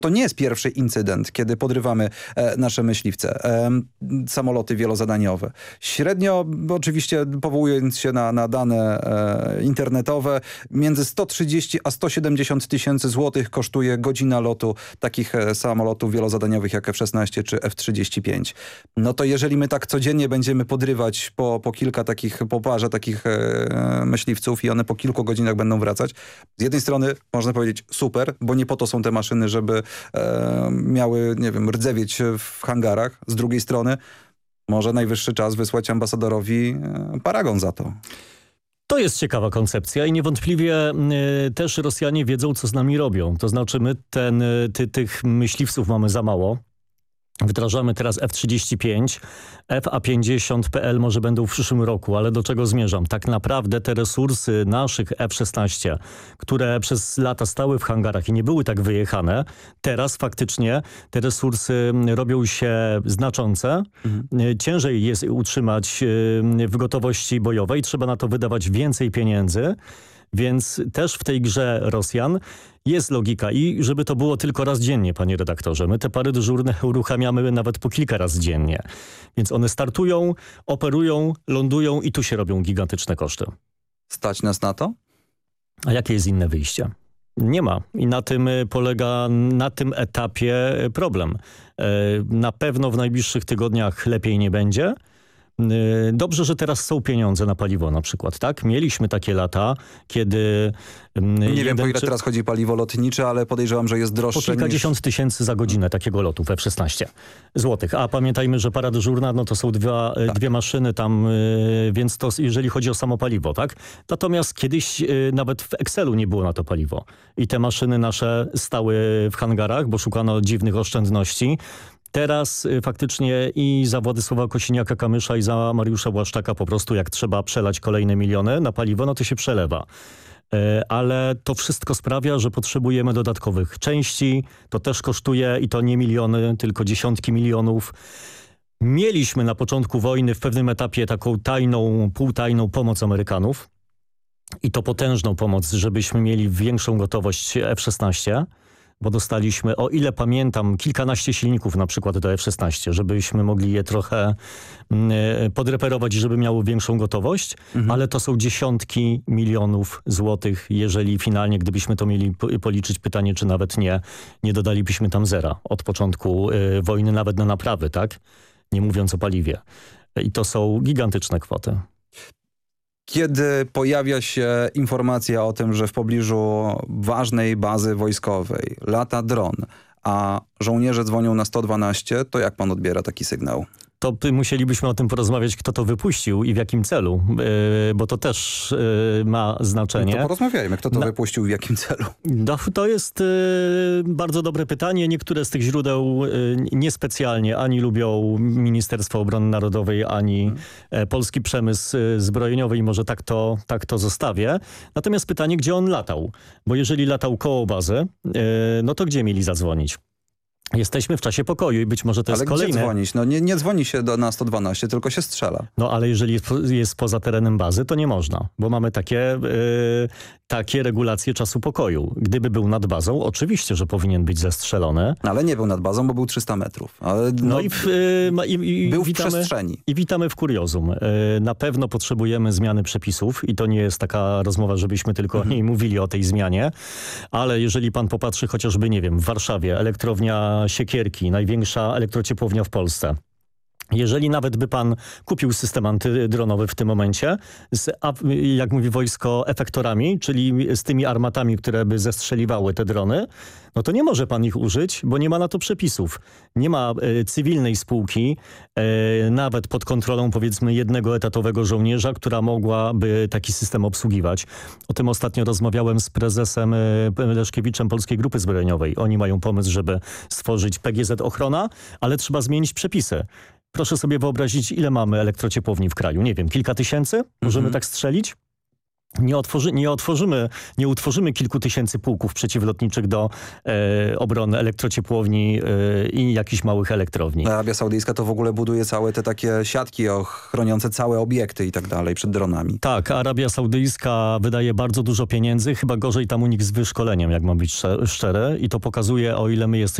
To nie jest pierwszy incydent, kiedy podrywamy nasze myśliwce, samoloty wielozadaniowe. Średnio, oczywiście powołując się na dane internetowe, między 130 a 170 tysięcy złotych kosztuje godzina lotu takich samolotów wielozadaniowych jak F-16 czy F-35. No to jeżeli my tak codziennie będziemy podrywać po kilka takich, po parze takich myśliwców i one po kilku godzinach będą wracać, z jednej strony można powiedzieć super, bo nie po to są te maszyny, żeby miały, nie wiem, rdzewieć w hangarach. Z drugiej strony może najwyższy czas wysłać ambasadorowi paragon za to. To jest ciekawa koncepcja i niewątpliwie też Rosjanie wiedzą, co z nami robią. To znaczy my tych myśliwców mamy za mało. Wdrażamy teraz F-35, FA-50PL może będą w przyszłym roku, ale do czego zmierzam? Tak naprawdę te resursy naszych F-16, które przez lata stały w hangarach i nie były tak wyjechane, teraz faktycznie te resursy robią się znaczące. Ciężej jest utrzymać w gotowości bojowej, trzeba na to wydawać więcej pieniędzy. Więc też w tej grze Rosjan jest logika i żeby to było tylko raz dziennie, panie redaktorze. My te pary dyżurne uruchamiamy nawet po kilka razy dziennie. Więc one startują, operują, lądują i tu się robią gigantyczne koszty. Stać nas na to? A jakie jest inne wyjście? Nie ma. I na tym polega na tym etapie problem. Na pewno w najbliższych tygodniach lepiej nie będzie. Dobrze, że teraz są pieniądze na paliwo na przykład, tak? Mieliśmy takie lata, kiedy... Nie wiem, po ile teraz chodzi paliwo lotnicze, ale podejrzewam, że jest droższe po kilkadziesiąt tysięcy za godzinę takiego lotu w F-16 złotych. A pamiętajmy, że para dyżurna, no to są dwie maszyny tam, więc to jeżeli chodzi o samo paliwo, tak? Natomiast kiedyś nawet w Excelu nie było na to paliwo. I te maszyny nasze stały w hangarach, bo szukano dziwnych oszczędności. Teraz faktycznie i za Władysława Kosiniaka-Kamysza i za Mariusza Błaszczaka po prostu jak trzeba przelać kolejne miliony na paliwo, no to się przelewa. Ale to wszystko sprawia, że potrzebujemy dodatkowych części. To też kosztuje i to nie miliony, tylko dziesiątki milionów. Mieliśmy na początku wojny w pewnym etapie taką tajną, półtajną pomoc Amerykanów. I to potężną pomoc, żebyśmy mieli większą gotowość F-16. Bo dostaliśmy, o ile pamiętam, kilkanaście silników na przykład do F-16, żebyśmy mogli je trochę podreperować, żeby miały większą gotowość, ale to są dziesiątki milionów złotych, jeżeli finalnie, gdybyśmy to mieli policzyć, pytanie, czy nawet nie dodalibyśmy tam zera od początku wojny, nawet na naprawy, tak? Nie mówiąc o paliwie. I to są gigantyczne kwoty. Kiedy pojawia się informacja o tym, że w pobliżu ważnej bazy wojskowej lata dron, a żołnierze dzwonią na 112, to jak pan odbiera taki sygnał? To musielibyśmy o tym porozmawiać, kto to wypuścił i w jakim celu, bo to też ma znaczenie. No to porozmawiajmy, kto to wypuścił i w jakim celu? No, to jest bardzo dobre pytanie. Niektóre z tych źródeł niespecjalnie ani lubią Ministerstwo Obrony Narodowej, ani polski przemysł zbrojeniowy i może tak to zostawię. Natomiast pytanie, gdzie on latał? Bo jeżeli latał koło bazy, no to gdzie mieli zadzwonić? Jesteśmy w czasie pokoju i być może to jest kolejne... Ale gdzie dzwonić? No nie dzwoni się na 112, tylko się strzela. No ale jeżeli jest poza terenem bazy, to nie można, bo mamy takie regulacje czasu pokoju. Gdyby był nad bazą, oczywiście, że powinien być zestrzelony. Ale nie był nad bazą, bo był 300 metrów. Ale był w przestrzeni. I witamy w kuriozum. Na pewno potrzebujemy zmiany przepisów i to nie jest taka rozmowa, żebyśmy tylko o niej mówili, o tej zmianie, ale jeżeli pan popatrzy chociażby, nie wiem, w Warszawie, elektrownia Siekierki, największa elektrociepłownia w Polsce. Jeżeli nawet by pan kupił system antydronowy w tym momencie, jak mówi wojsko, efektorami, czyli z tymi armatami, które by zestrzeliwały te drony, no to nie może pan ich użyć, bo nie ma na to przepisów. Nie ma cywilnej spółki, nawet pod kontrolą powiedzmy jednego etatowego żołnierza, która mogłaby taki system obsługiwać. O tym ostatnio rozmawiałem z prezesem Leszkiewiczem Polskiej Grupy Zbrojeniowej. Oni mają pomysł, żeby stworzyć PGZ Ochrona, ale trzeba zmienić przepisy. Proszę sobie wyobrazić, ile mamy elektrociepłowni w kraju. Nie wiem, kilka tysięcy? Możemy tak strzelić? nie utworzymy kilku tysięcy pułków przeciwlotniczych do obrony elektrociepłowni i jakichś małych elektrowni. Arabia Saudyjska to w ogóle buduje całe te takie siatki chroniące całe obiekty i tak dalej przed dronami. Tak, Arabia Saudyjska wydaje bardzo dużo pieniędzy, chyba gorzej tam u nich z wyszkoleniem, jak mam być szczery, i to pokazuje, o ile my jesteśmy